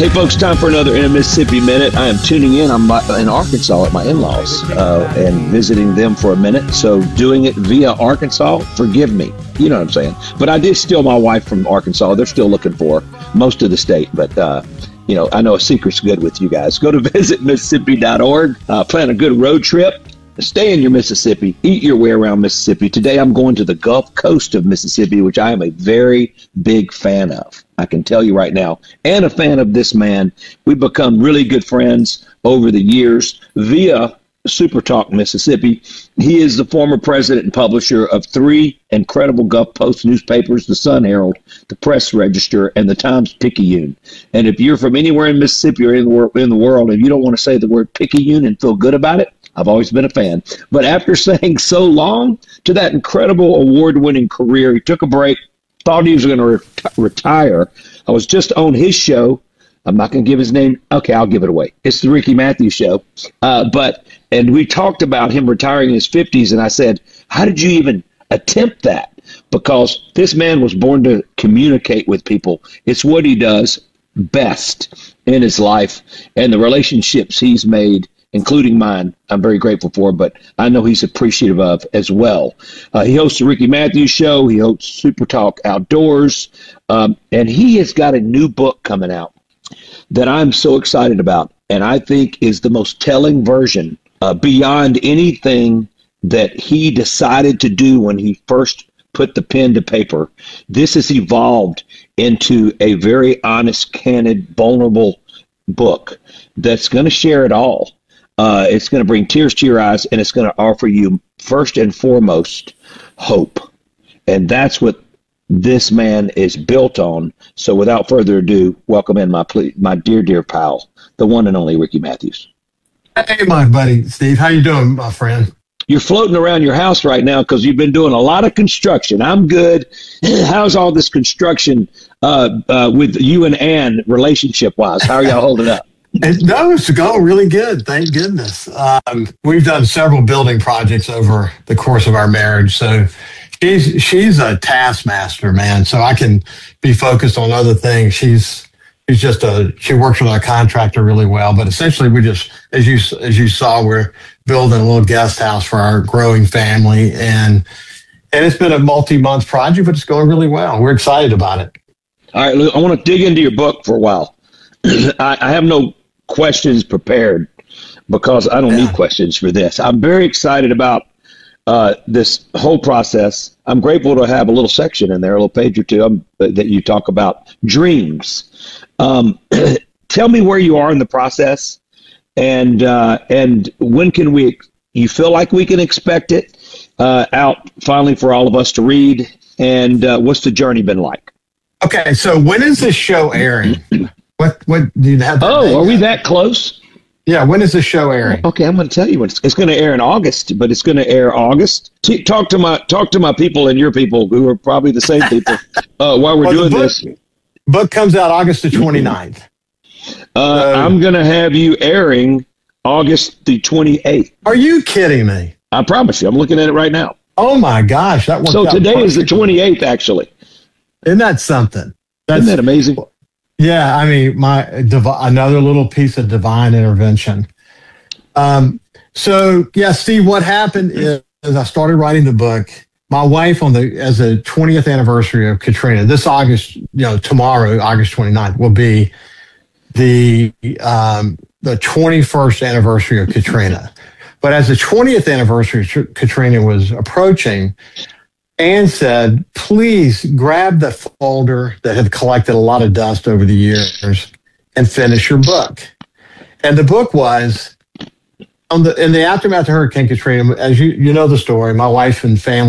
Hey, folks, time for another In a Mississippi Minute. I am tuning in. I'm in Arkansas at my in-laws and visiting them for a minute. So doing it via Arkansas, forgive me. You know what I'm saying? But I did steal my wife from Arkansas. They're still looking for most of the state. But, I know a secret's good with you guys. Go to visitmississippi.org. Plan a good road trip. Stay in your Mississippi. Eat your way around Mississippi. Today I'm going to the Gulf Coast of Mississippi, which I am a very big fan of. I can tell you right now, and a fan of this man. We've become really good friends over the years via Super Talk Mississippi. He is the former president and publisher of 3 incredible Gulf Coast newspapers, the Sun Herald, the Press Register, and the Times-Picayune. And if you're from anywhere in Mississippi or in the world, and you don't want to say the word Picayune and feel good about it, I've always been a fan. But after saying so long to that incredible award-winning career, he took a break, thought he was going to retire. I was just on his show. I'm not going to give his name. Okay, I'll give it away. It's the Ricky Matthews Show. And we talked about him retiring in his 50s, and I said, how did you even attempt that? Because this man was born to communicate with people. It's what he does best in his life, and the relationships he's made, including mine, I'm very grateful for, but I know he's appreciative of as well. He hosts the Ricky Matthews Show. He hosts Super Talk Outdoors. And he has got a new book coming out that I'm so excited about, and I think is the most telling version beyond anything that he decided to do when he first put the pen to paper. This has evolved into a very honest, candid, vulnerable book that's going to share it all. It's going to bring tears to your eyes, and it's going to offer you, first and foremost, hope. And that's what this man is built on. So without further ado, welcome in my dear, dear pal, the one and only Ricky Matthews. Hey, my buddy, Steve. How you doing, my friend? You're floating around your house right now because you've been doing a lot of construction. I'm good. How's all this construction with you and Ann relationship-wise? How are y'all holding up? No, it's going really good. Thank goodness. We've done several building projects over the course of our marriage. So she's a taskmaster, man. So I can be focused on other things. She works with our contractor really well. But essentially, we just, as you saw, we're building a little guest house for our growing family, and it's been a multi-month project, but it's going really well. We're excited about it. All right, Lou, I want to dig into your book for a while. I have no questions prepared because I don't need questions for this. I'm very excited about this whole process. I'm grateful to have a little section in there, a little page or two that you talk about dreams. Tell me where you are in the process, and when can you feel like we can expect it out finally for all of us to read, and what's the journey been like? Okay, so when is this show airing? What do you have? Oh, are we that close? Yeah, when is the show airing? Okay, I'm going to tell you when it's going to air in August, but it's going to air August. Talk to my people and your people, who are probably the same people, while we're doing this. Book comes out August the 29th. I'm going to have you airing August the 28th. Are you kidding me? I promise you. I'm looking at it right now. Oh, my gosh. That worked out today perfect. Is the 28th, actually. Isn't that something? Isn't that amazing? Yeah, I mean, another little piece of divine intervention. Steve, what happened is I started writing the book. My wife, as the 20th anniversary of Katrina, this August, tomorrow, August 29th, will be the 21st anniversary of Katrina. But as the 20th anniversary of Katrina was approaching, Ann said, please grab the folder that had collected a lot of dust over the years and finish your book. And the book was, in the aftermath of Hurricane Katrina, as you know the story, my wife and family